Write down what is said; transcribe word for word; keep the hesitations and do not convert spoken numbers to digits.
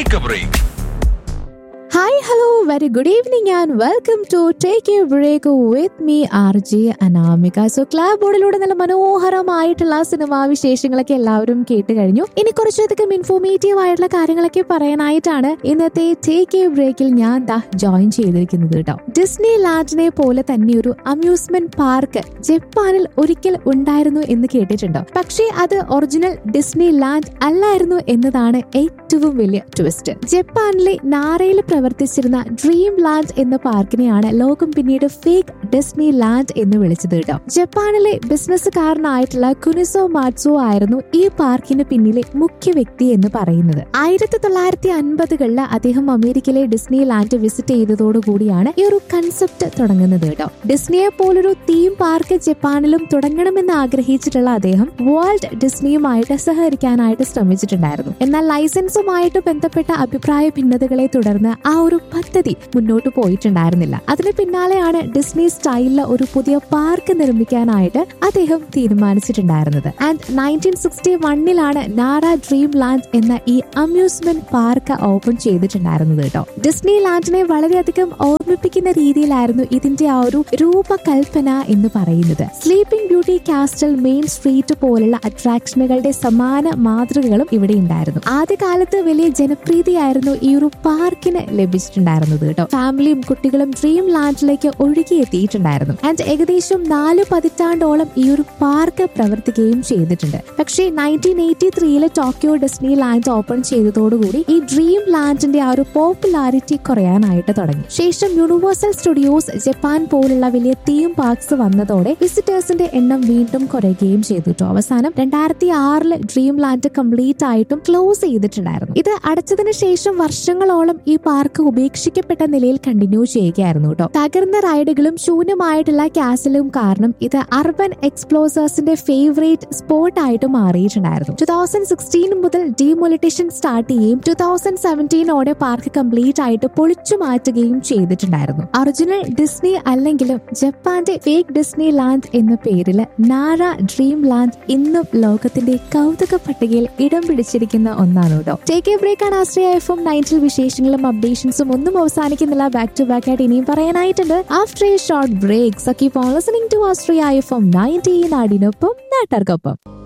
Take a break. Hi, hello, very good evening and welcome to Take a Break with me, R J Anamika. So, ക്ലാബ് ബോർഡിലൂടെ നല്ല മനോഹരമായിട്ടുള്ള cinema വിശേഷങ്ങളൊക്കെ എല്ലാവരും കേട്ട് കഴിഞ്ഞു. ഇനി കുറച്ചധികം ഇൻഫോർമേറ്റീവ് ആയിട്ടുള്ള കാര്യങ്ങളൊക്കെ പറയാനായിട്ടാണ് ഇന്നത്തെ ടേക്ക് എ ബ്രേക്കിൽ ഞാൻ ദാ ജോയിൻ ചെയ്തിരിക്കുന്നത് കേട്ടോ. ഡിസ്നി ലാൻഡിനെ പോലെ തന്നെ ഒരു അമ്യൂസ്മെന്റ് പാർക്ക് ജപ്പാനിൽ ഒരിക്കൽ ഉണ്ടായിരുന്നു എന്ന് കേട്ടിട്ടുണ്ടോ? പക്ഷേ അത് ഒറിജിനൽ ഡിസ്നി ലാൻഡ് അല്ലായിരുന്നു എന്നതാണ് ഏറ്റവും വലിയ ട്വിസ്റ്റ്. ജപ്പാനിലെ നാരയിൽ പ്രവർത്തിച്ചിരുന്ന ഡ്രീം ലാൻഡ് എന്ന പാർക്കിനെയാണ് ലോകം പിന്നീട് ഫേക്ക് ഡിസ്നി ലാൻഡ് എന്ന് വിളിച്ചത് കേട്ടോ. ജപ്പാനിലെ ബിസിനസ്സുകാരനായിട്ടുള്ള കുനിസോ മാറ്റ്സോ ആയിരുന്നു ഈ പാർക്കിന് പിന്നിലെ മുഖ്യ വ്യക്തി എന്ന് പറയുന്നത്. ആയിരത്തി തൊള്ളായിരത്തി അൻപതുകളില് അദ്ദേഹം അമേരിക്കയിലെ ഡിസ്നി ലാൻഡ് വിസിറ്റ് ചെയ്തതോടുകൂടിയാണ് ഈ ഒരു കൺസെപ്റ്റ് തുടങ്ങുന്നത് കേട്ടോ. ഡിസ്നിയെ പോലൊരു തീം പാർക്ക് ജപ്പാനിലും തുടങ്ങണമെന്ന് ആഗ്രഹിച്ചിട്ടുള്ള അദ്ദേഹം വേൾഡ് ഡിസ്നിയുമായിട്ട് സഹകരിക്കാനായിട്ട് ശ്രമിച്ചിട്ടുണ്ടായിരുന്നു. എന്നാൽ ലൈസൻസുമായിട്ട് ബന്ധപ്പെട്ട അഭിപ്രായ ഭിന്നതകളെ തുടർന്ന് ആ ഒരു പദ്ധതി മുന്നോട്ട് പോയിട്ടുണ്ടായിരുന്നില്ല. അതിന് പിന്നാലെയാണ് ഡിസ്നി സ്റ്റൈലില് ഒരു പുതിയ പാർക്ക് നിർമ്മിക്കാനായിട്ട് അദ്ദേഹം തീരുമാനിച്ചിട്ടുണ്ടായിരുന്നത്. And nineteen sixty വണ്ണിലാണ് നാര dream land എന്ന ഈ അമ്യൂസ്മെന്റ് പാർക്ക് ഓപ്പൺ ചെയ്തിട്ടുണ്ടായിരുന്നത് കേട്ടോ. ഡിസ്നി ലാൻഡിനെ വളരെയധികം ഓർമ്മിപ്പിക്കുന്ന രീതിയിലായിരുന്നു ഇതിന്റെ ആ ഒരു രൂപകൽപ്പന എന്ന് പറയുന്നത്. Sleeping beauty castle, main street പോലുള്ള അട്രാക്ഷനുകളുടെ സമാന മാതൃകകളും ഇവിടെ ഉണ്ടായിരുന്നു. ആദ്യകാലത്ത് വലിയ ജനപ്രീതിയായിരുന്നു ഈ ഒരു പാർക്കിന് ലഭിച്ചിട്ടുണ്ടായിരുന്നത് കേട്ടോ. ഫാമിലിയും കുട്ടികളും ഡ്രീം ലാൻഡിലേക്ക് ഒഴുകിയെത്തിയിട്ടുണ്ടായിരുന്നു. ആൻഡ് ഏകദേശം നാല് പതിറ്റാണ്ടോളം ഈ ഒരു പാർക്ക് പ്രവർത്തിക്കുകയും ചെയ്തിട്ടുണ്ട്. പക്ഷേ nineteen eighty ത്രീയില് Tokyo Disney land open ചെയ്തതോടുകൂടി ഈ ഡ്രീം ലാൻഡിന്റെ ആ ഒരു പോപ്പുലാരിറ്റി കുറയാനായിട്ട് തുടങ്ങി. ശേഷം യൂണിവേഴ്സൽ സ്റ്റുഡിയോസ് ജപ്പാൻ പോലുള്ള വലിയ തീം പാർക്സ് വന്നതോടെ വിസിറ്റേഴ്സിന്റെ എണ്ണം വീണ്ടും കുറയുകയും ചെയ്തു കേട്ടോ. അവസാനം രണ്ടായിരത്തി ആറില് ഡ്രീം ലാൻഡ് കംപ്ലീറ്റ് ആയിട്ടും ക്ലോസ് ചെയ്തിട്ടുണ്ടായിരുന്നു. ഇത് അടച്ചതിന് ശേഷം വർഷങ്ങളോളം ഈ പാർക്ക് ഉപേക്ഷിക്കപ്പെട്ട നിലയിൽ കണ്ടിന്യൂ ചെയ്യുകയായിരുന്നു കേട്ടോ. തകർന്ന റൈഡുകളും ശൂന്യമായിട്ടുള്ള കാസലും കാരണം ഇത് അർബൻ എക്സ്പ്ലോസേഴ്സിന്റെ ഫേവറേറ്റ് സ്പോട്ട് ആയിട്ട് മാറിയിട്ടുണ്ടായിരുന്നു. ടൂ തൗസൻഡ് സിക്സ്റ്റീൻ മുതൽ ഡീമോളിറ്റേഷൻ സ്റ്റാർട്ട് ചെയ്യുകയും ടൂ തൗസൻഡ് സെവൻറ്റീനോടെ പാർക്ക് കംപ്ലീറ്റ് ആയിട്ട് പൊളിച്ചു മാറ്റുകയും ചെയ്തിട്ടുണ്ടായിരുന്നു. ഒറിജിനൽ ഡിസ്നി അല്ലെങ്കിലും ജപ്പാന്റെ ഫേക്ക് ഡിസ്നി ലാൻഡ് എന്ന പേരില് നാര ഡ്രീം ലാൻഡ് ഇന്നും ലോകത്തിന്റെ കൗതുക പട്ടികയിൽ ഇടം പിടിച്ചിരിക്കുന്ന ഒന്നാണ് കേട്ടോ. ടേക്ക് എ ബ്രേക്ക് ആണ് ആശ്രയ എഫ് എം നയൻറ്റിൽ വിശേഷങ്ങളും അപ്ഡേഷൻസും ഒന്നും അവസാനിക്കുന്നില്ല. ബാക്ക് ടു ബാക്ക് ആയിട്ട് ഇനിയും പറയാനായിട്ടുണ്ട്. After A short break, so keep on listening to Ashraya F M ninety, നാടിനൊപ്പം നാട്ടാർക്കൊപ്പം.